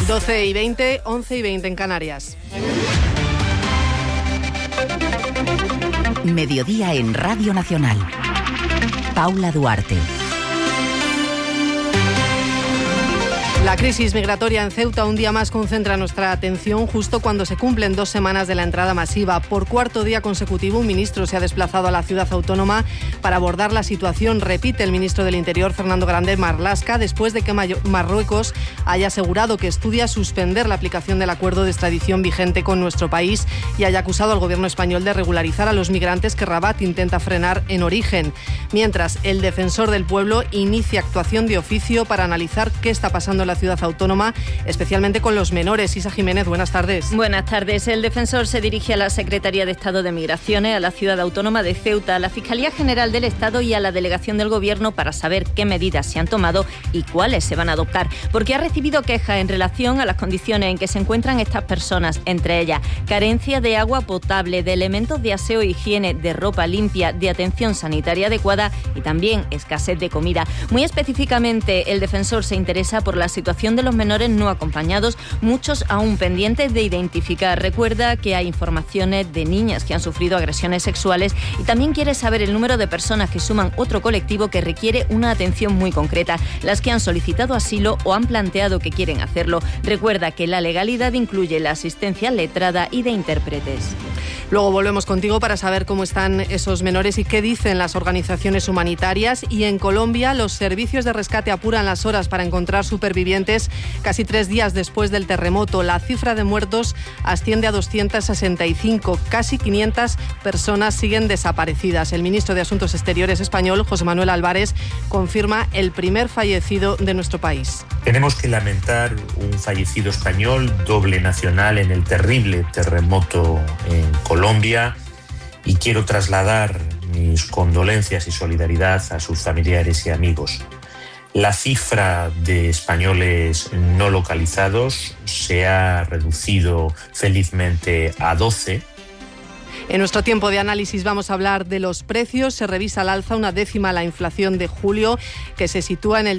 12:20, 11:20 en Canarias. Mediodía en Radio Nacional. Paula Duarte. La crisis migratoria en Ceuta un día más concentra nuestra atención justo cuando se cumplen 2 semanas de la entrada masiva. Por cuarto día consecutivo, un ministro se ha desplazado a la ciudad autónoma para abordar la situación. Repite el ministro del Interior, Fernando Grande Marlaska, después de que Marruecos haya asegurado que estudia suspender la aplicación del acuerdo de extradición vigente con nuestro país y haya acusado al gobierno español de regularizar a los migrantes que Rabat intenta frenar en origen. Mientras, el defensor del pueblo inicia actuación de oficio para analizar qué está pasando en la ciudad autónoma, especialmente con los menores. Isa Jiménez, buenas tardes. Buenas tardes. El defensor se dirige a la Secretaría de Estado de Migraciones, a la ciudad autónoma de Ceuta, a la Fiscalía General del Estado y a la Delegación del Gobierno para saber qué medidas se han tomado y cuáles se van a adoptar, porque ha recibido quejas en relación a las condiciones en que se encuentran estas personas, entre ellas carencia de agua potable, de elementos de aseo e higiene, de ropa limpia, de atención sanitaria adecuada y también escasez de comida. Muy específicamente, el defensor se interesa por la situación de los menores no acompañados, muchos aún pendientes de identificar. Recuerda que hay informaciones de niñas que han sufrido agresiones sexuales y también quiere saber el número de personas que suman otro colectivo que requiere una atención muy concreta, las que han solicitado asilo o han planteado que quieren hacerlo. Recuerda que la legalidad incluye la asistencia letrada y de intérpretes. Luego volvemos contigo para saber cómo están esos menores y qué dicen las organizaciones humanitarias. Y en Colombia, los servicios de rescate apuran las horas para encontrar supervivientes casi 3 días después del terremoto. La cifra de muertos asciende a 265. Casi 500 personas siguen desaparecidas. El ministro de Asuntos Exteriores español, José Manuel Álvarez, confirma el primer fallecido de nuestro país. Tenemos que lamentar un fallecido español, doble nacional, en el terrible terremoto en Colombia, y quiero trasladar mis condolencias y solidaridad a sus familiares y amigos. La cifra de españoles no localizados se ha reducido felizmente a 12. En nuestro tiempo de análisis vamos a hablar de los precios. Se revisa al alza 1/10 la inflación de julio, que se sitúa en el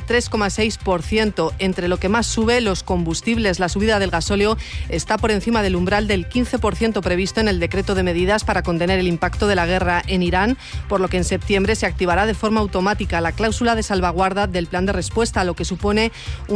3,6%. Entre lo que más sube, los combustibles. La subida del gasóleo está por encima del umbral del 15% previsto en el decreto de medidas para contener el impacto de la guerra en Irán, por lo que en septiembre se activará de forma automática la cláusula de salvaguarda del plan de respuesta, lo que supone un